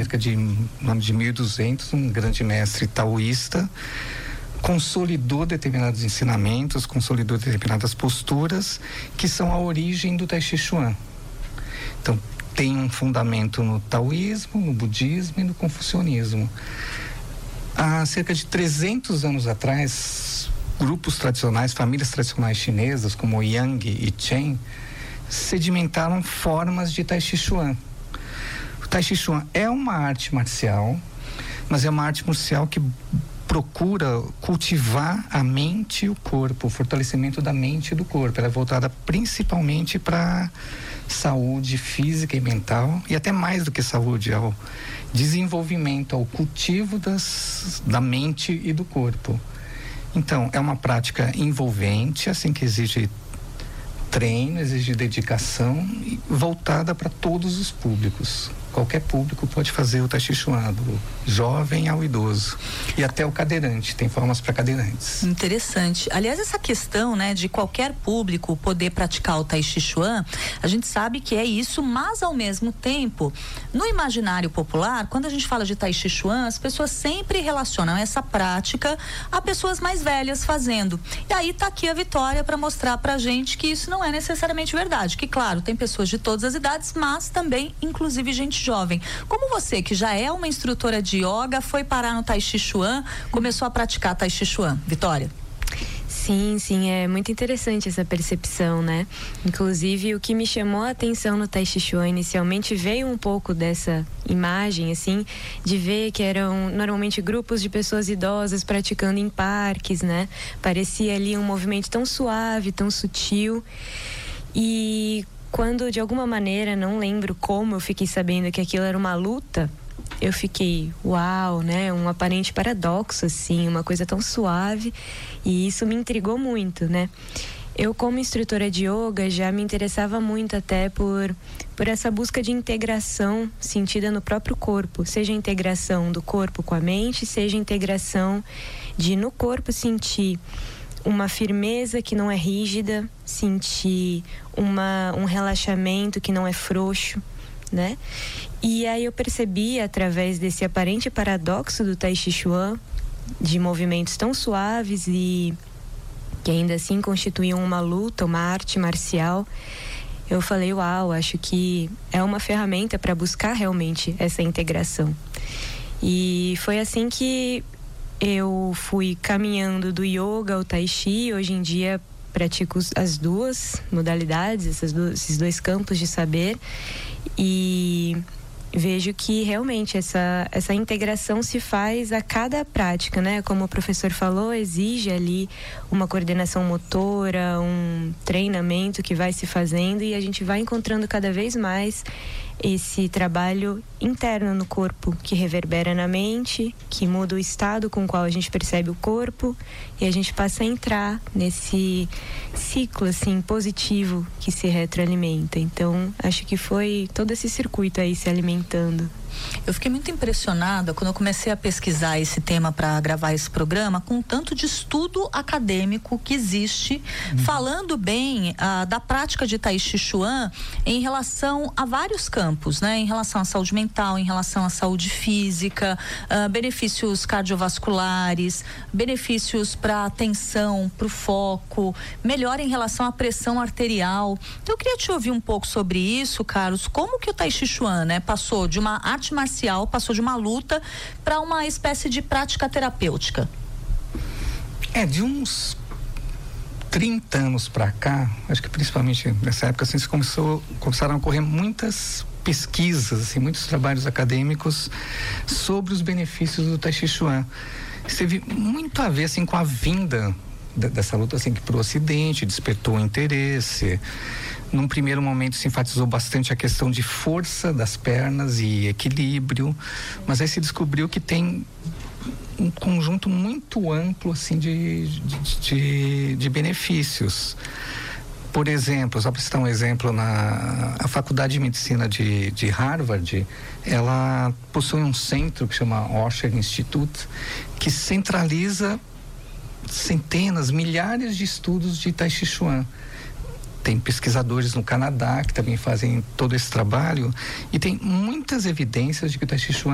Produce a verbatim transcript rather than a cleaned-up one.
cerca de, no ano de mil e duzentos, um grande mestre taoísta consolidou determinados ensinamentos, consolidou determinadas posturas que são a origem do Tai Chi Chuan. Então, tem um fundamento no taoísmo, no budismo e no confucionismo. Há cerca de trezentos anos atrás, grupos tradicionais, famílias tradicionais chinesas, como Yang e Chen, sedimentaram formas de Tai Chi Chuan. O Tai Chi Chuan é uma arte marcial, mas é uma arte marcial que procura cultivar a mente e o corpo, o fortalecimento da mente e do corpo. Ela é voltada principalmente para saúde física e mental, e até mais do que saúde, ao desenvolvimento, ao cultivo das, da mente e do corpo. Então, é uma prática envolvente, assim, que exige treino, exige dedicação, e voltada para todos os públicos. Qualquer público pode fazer o Tai Chi Chuan, do jovem ao idoso. E até o cadeirante, tem formas para cadeirantes. Interessante. Aliás, essa questão, né, de qualquer público poder praticar o Tai Chi Chuan, a gente sabe que é isso, mas ao mesmo tempo, no imaginário popular, quando a gente fala de Tai Chi Chuan, as pessoas sempre relacionam essa prática a pessoas mais velhas fazendo. E aí tá aqui a Vitória para mostrar pra gente que isso não é necessariamente verdade. Que, claro, tem pessoas de todas as idades, mas também, inclusive, gente jovem. Como você, que já é uma instrutora de yoga, foi parar no Tai Chi Chuan, começou a praticar Tai Chi Chuan? Vitória? Sim, sim, é muito interessante essa percepção, né? Inclusive, o que me chamou a atenção no Tai Chi Chuan inicialmente veio um pouco dessa imagem, assim, de ver que eram normalmente grupos de pessoas idosas praticando em parques, né? Parecia ali um movimento tão suave, tão sutil. E quando, de alguma maneira, não lembro como, eu fiquei sabendo que aquilo era uma luta, eu fiquei, uau, né? Um aparente paradoxo, assim, uma coisa tão suave, e isso me intrigou muito, né? Eu, como instrutora de yoga, já me interessava muito até por, por essa busca de integração sentida no próprio corpo, seja a integração do corpo com a mente, seja a integração de, no corpo, sentir uma firmeza que não é rígida, sentir uma, um relaxamento que não é frouxo, né? E aí eu percebi, através desse aparente paradoxo do Tai Chi Chuan, de movimentos tão suaves e que ainda assim constituíam uma luta, uma arte marcial, eu falei, uau, acho que é uma ferramenta para buscar realmente essa integração. E foi assim que eu fui caminhando do yoga ao Tai Chi. Hoje em dia pratico as duas modalidades, essas duas, esses dois campos de saber, e vejo que realmente essa, essa integração se faz a cada prática, né? Como o professor falou, exige ali uma coordenação motora, um treinamento que vai se fazendo, e a gente vai encontrando cada vez mais esse trabalho interno no corpo, que reverbera na mente, que muda o estado com o qual a gente percebe o corpo, e a gente passa a entrar nesse ciclo, assim, positivo que se retroalimenta. Então, acho que foi todo esse circuito aí se alimentando. Eu fiquei muito impressionada quando eu comecei a pesquisar esse tema para gravar esse programa, com o tanto de estudo acadêmico que existe, uhum. falando bem ah, da prática de Tai Chi Chuan em relação a vários campos, né? Em relação à saúde mental, em relação à saúde física, ah, benefícios cardiovasculares, benefícios para atenção, para o foco, melhor em relação à pressão arterial. Então eu queria te ouvir um pouco sobre isso, Carlos. Como que o Tai Chi Chuan, né, passou de uma arte marcial, passou de uma luta para uma espécie de prática terapêutica? É, de uns trinta anos para cá, acho que principalmente nessa época, assim, se começou, começaram a ocorrer muitas pesquisas, assim, muitos trabalhos acadêmicos sobre os benefícios do Tai Chi Chuan. Isso teve muito a ver, assim, com a vinda dessa luta, assim, que para o Ocidente despertou o interesse. Num primeiro momento se enfatizou bastante a questão de força das pernas e equilíbrio, mas aí se descobriu que tem um conjunto muito amplo, assim, de, de, de, de benefícios. Por exemplo, só para citar um exemplo, na a Faculdade de Medicina de, de Harvard, ela possui um centro que chama Osher Institute, que centraliza centenas, milhares de estudos de Tai Chi Chuan. Tem pesquisadores no Canadá que também fazem todo esse trabalho, e tem muitas evidências de que o Tai Chi Chuan